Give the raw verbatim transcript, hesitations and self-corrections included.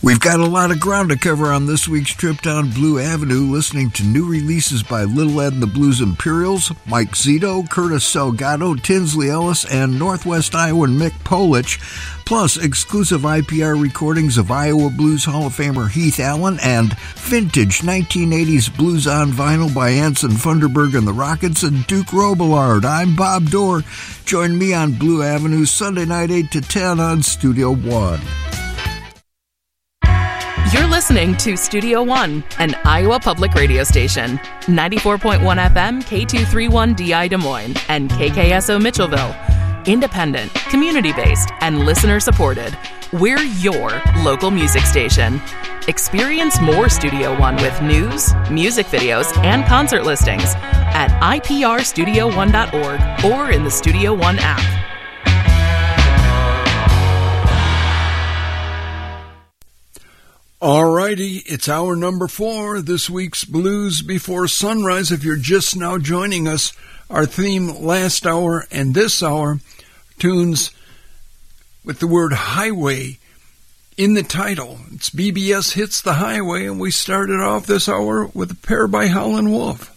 We've got a lot of ground to cover on this week's trip down Blue Avenue, listening to new releases by Little Ed and the Blues Imperials, Mike Zito, Curtis Salgado, Tinsley Ellis, and Northwest Iowan Mick Polich, plus exclusive I P R recordings of Iowa Blues Hall of Famer Heath Allen and vintage nineteen eighties blues on vinyl by Anson Funderburg and the Rockets and Duke Robillard. I'm Bob Dorr. Join me on Blue Avenue Sunday night eight to ten on Studio One. You're listening to Studio One, an Iowa public radio station. ninety-four point one F M, K two thirty-one D I Des Moines, and K K S O Mitchellville. Independent, community-based, and listener-supported. We're your local music station. Experience more Studio One with news, music videos, and concert listings at I P R studio one dot org or in the Studio One app. Alrighty, it's hour number four, this week's Blues Before Sunrise. If you're just now joining us, our theme last hour and this hour, tunes with the word highway in the title. It's B B S Hits the Highway, and we started off this hour with a pair by Howlin' Wolf.